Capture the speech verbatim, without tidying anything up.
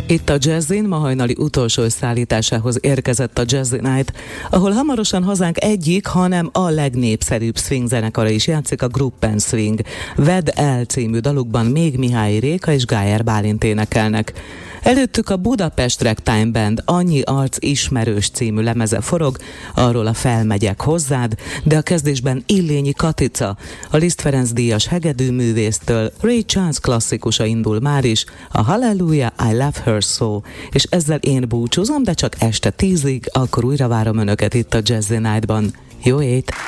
Itt a Jazzin ma hajnali utolsó összeállításához érkezett a Jazzy Night, ahol hamarosan hazánk egyik, hanem a legnépszerűbb swing zenekara is játszik, a Gruppen Swing. Vedd el című dalukban még Mihály Réka és Gájer Bálint énekelnek. Előttük a Budapest Ragtime Band Annyi arc ismerős című lemeze forog, arról a Felmegyek hozzád, de a kezdésben Illényi Katica, a Liszt Ferenc díjas hegedűművésztől Ray Charles klasszikusa indul már is, a Hallelujah, I Love Her So, és ezzel én búcsúzom, de csak este tízig, akkor újra várom Önöket itt a Jazzy Night-ban. Jó ét!